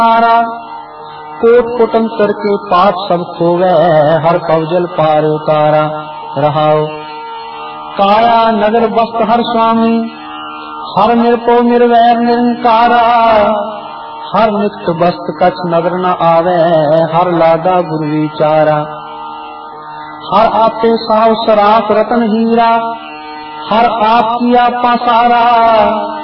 Coat कुटंतर के पाप सब खोवे, हर पवजल पार उतारा। रहाओ काया नगर वस्त हर स्वामी, हर निर्पो निर्वैर निरंकारा। हर निकट वस्त कछ नगर न आवे, हर लागा गुरु विचारा। हर आपे साव सराफ रतन हीरा, हर आप किया पासारा।